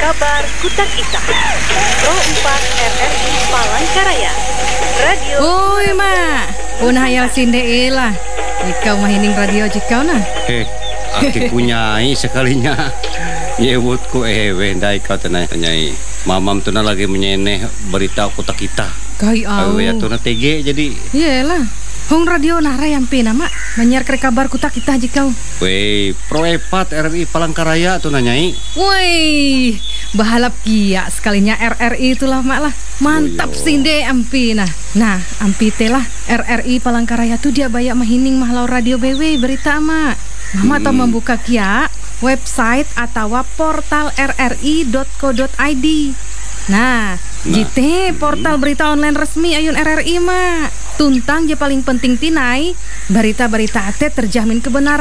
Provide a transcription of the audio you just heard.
Kabar Kutak Ita Pro 4 RRI Palangkaraya Radio. Oi mak, punah hayal sinde lah. Ikau mahining radio jikau nah. Aki punyai sekalinya. Yewutku wendai kau tanyai. Mamam tu na lagi menyeneh berita Kutak Ita. Kai au. Ya tu na TG jadi. Iyalah. Hong radio nara yang pina mak menyiar kabar Kutak Ita jikau. Wei, Pro 4 RRI Palangkaraya tu nanyai. Woi, bahalap kia sekalinya RRI itulah mak lah. Mantap sinde ampina. Nah, ampi telah RRI Palangkaraya tu dia bayak mahining mahlau radio BW berita mak. Mama tau membuka kia website atau portal rri.co.id. Nah, JT portal berita online resmi ayun RRI mak. Tuntang je paling penting tinai berita-berita ate terjamin kebenaran.